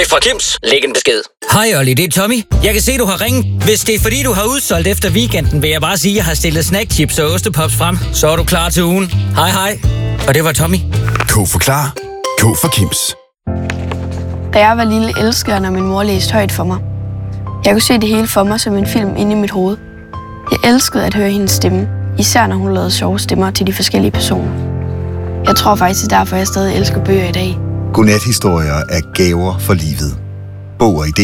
er fra Kims. Læg en besked. Hej Olli, det er Tommy. Jeg kan se, du har ringet. Hvis det er fordi, du har udsolgt efter weekenden, vil jeg bare sige, at jeg har stillet snackchips og ostepops frem. Så er du klar til ugen. Hej hej. Og det var Tommy. K for klar. K for Kims. Da jeg var lille, elskede jeg, når min mor læste højt for mig. Jeg kunne se det hele for mig som en film inde i mit hoved. Jeg elskede at høre hendes stemme, især når hun lavede sjove stemmer til de forskellige personer. Jeg tror faktisk, det er derfor, jeg stadig elsker bøger i dag. Godnathistorier er gaver for livet. Bog og idé